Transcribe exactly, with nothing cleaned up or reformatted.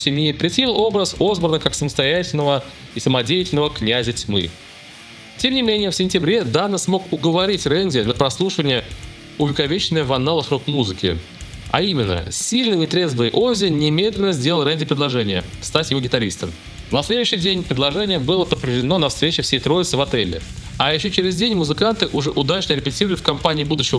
семьи предъявил образ Осборна как самостоятельного и самодеятельного князя тьмы. Тем не менее, в сентябре Дана смог уговорить Рэнди для прослушивания увековеченной в анналах рок-музыки. А именно, сильный и трезвый Оззи немедленно сделал Рэнди предложение стать его гитаристом. На следующий день предложение было подтверждено на встрече всей троицы в отеле. А еще через день музыканты уже удачно репетировали в компании будущего